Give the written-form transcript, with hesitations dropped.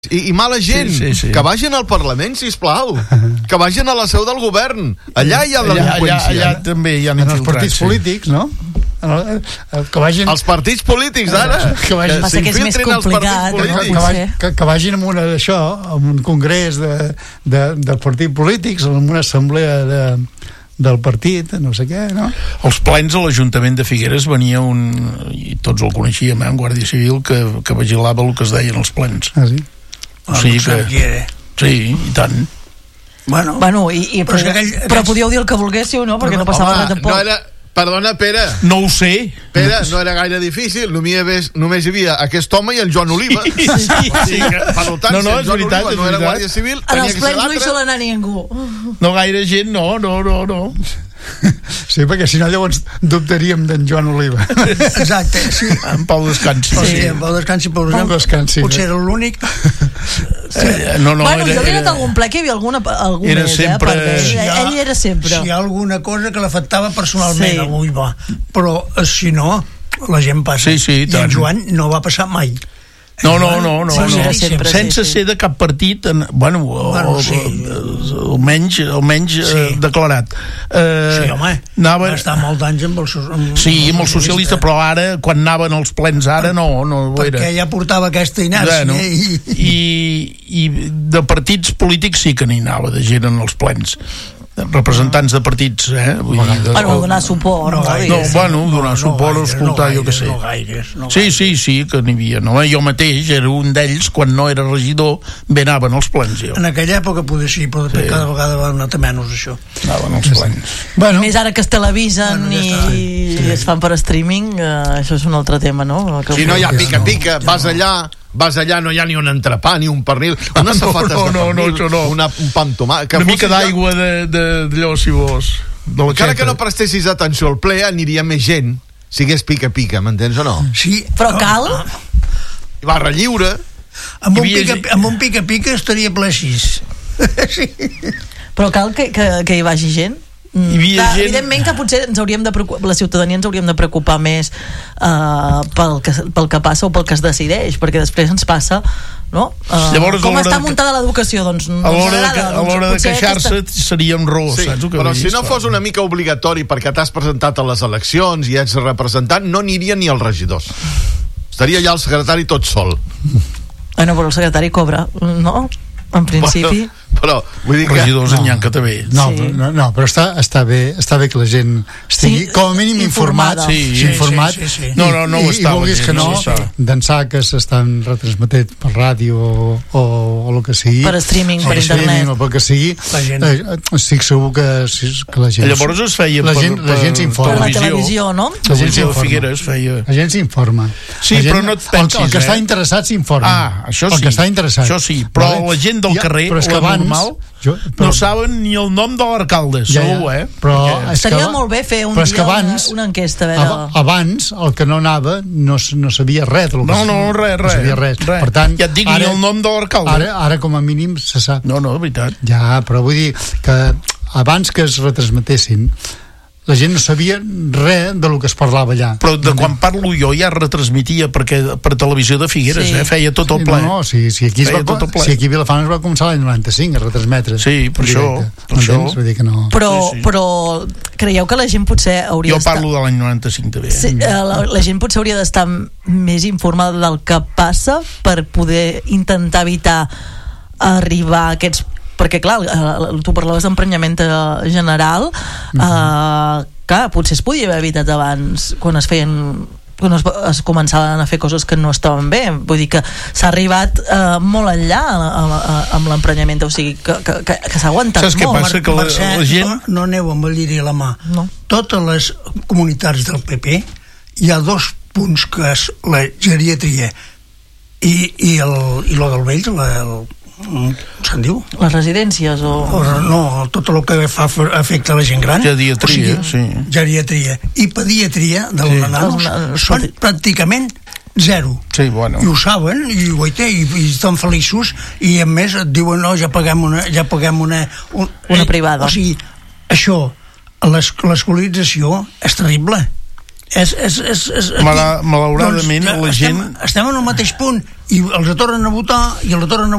I mala gent, que vagin al Parlament, sisplau, que vagin a la seu del govern, allà hi ha delinqüència. Allà també hi ha els partits polítics, no? Que vagin... Els partits polítics, ara, que s'infiltrin els partits polítics. Que vagin a un congrés de partits polítics, a una assemblea del partit, no sé què, no? Els plens a l'Ajuntament de Figueres venia i tots el coneixíem, un guàrdia civil que vigilava el que es deien els plens. Ah, sí? O sigui que... Sí, i tant. Bueno, però podíeu dir el que volguéssiu, no? Perquè no passava res tampoc. No era... Perdona, Pere. No ho sé. Pere, no era gaire difícil. Només hi havia aquest home i el Joan Oliva. Sí. Per tant, no, és veritat, no era guàrdia civil. En els plens no hi sol anar ningú. No gaire gent, no. Sí, perquè si no llavors dubtaríem d'en Joan Oliva. Exacte, sí. En Pau Descansi. Sí, en Pau Descansi, per exemple, potser era l'únic. Bueno, jo havia anat a algun ple que hi havia algun era més, sempre... Ell era sempre. Si hi ha alguna cosa que l'afectava personalment, avui va. Però si no, la gent passa. Sí, i en Joan no va passar mai. No. Sense ser de cap partit, almenys declarat. Sí, home, va estar molt d'anys amb els socialistes. Sí, amb els socialistes, però ara, quan anaven als plens, ara no ho era. Perquè ja portava aquesta inèrcia. I de partits polítics sí que n'hi anava, de gent en els plens. Representants de partits, donar suport, donar suport o escoltar, jo què sé. Sí, que n'hi havia, no? Jo mateix era un d'ells, quan no era regidor, anaven als plens, jo. En aquella època poder sí, però cada vegada va anar menys, això. Anaven als plens. Més ara que es televisen i es fan per streaming, això és un altre tema, no? Si no hi ha pica-pica, vas allà, no hi ha ni un entrepà, ni un pernil, unes safates de pernil, un pa amb tomàquet. Una mica d'aigua d'allò, si vols. Encara que no prestessis atenció al ple, aniria més gent, si hagués pica-pica, m'entens o no? Sí. Però cal? I barra lliure. Amb un pica-pica estaria ple així. Sí. Però cal que hi vagi gent? Evidentment que potser la ciutadania ens hauríem de preocupar més pel que passa o pel que es decideix, perquè després ens passa, no? Com està muntada l'educació, doncs a l'hora de queixar-se seria un raó, saps? Però si no fos una mica obligatori perquè t'has presentat a les eleccions i ets representant, no aniria ni els regidors, estaria allà el secretari tot sol. Però el secretari cobra, no? En principi. Però vull dir que regidors n'hi ha que també. No, però està bé que la gent estigui com a mínim informat. Informat. No ho està. I vulguis que no, d'ençà que s'estan retransmetent per ràdio o el que sigui, per streaming, per internet, o pel que sigui, estic segur que la gent... Llavors es feia la gent s'informa. Per la televisió, no? La gent s'informa. La gent s'informa. Sí, però no et pensis, el que està interessat s'informa. Això sí. El que està interessat. Això sí, però la gent del carrer, la normal, no saben ni el nom de l'alcalde, segur, però seria molt bé fer un dia una enquesta. Abans, el que no anava no sabia res. Res. No sabia res. Per tant, ja et dic ni el nom de l'alcalde. Ara com a mínim se sap. No, de veritat. Ja, però vull dir que abans que es retransmetessin, la gent no sabia res del que es parlava allà. Però quan parlo jo ja retransmetia per televisió de Figueres, feia tot el ple. No, si aquí a Vilafant es va començar l'any 95 a retransmetre. Sí, per això. Vull dir que no. Però creieu que la gent potser hauria d'estar... Jo parlo de l'any 95 també. Sí, la gent potser hauria d'estar més informada del que passa per poder intentar evitar arribar a aquests... Perquè clar, tu parlaves d'emprenyament general, clar, potser es podia haver evitat abans quan es començaven a fer coses que no estaven bé. Vull dir que s'ha arribat molt enllà amb l'emprenyament, o sigui que s'ha aguantat molt. Saps què passa? Que la gent... No aneu amb el lliri a la mà. Totes les comunitats del PP hi ha 2 punts, que és la geriatria i lo del vell, se'n diu? Les residències no, tot el que afecta a la gent gran, geriatria, geriatria i pediatria dels nanos són pràcticament 0. Sí, bueno. I ho saben, i estan feliços, i a més et diuen ja paguem una privada. O sigui, això, l'escolarització és terrible. Malauradament, la gent... Estem en el mateix punt i els tornen a votar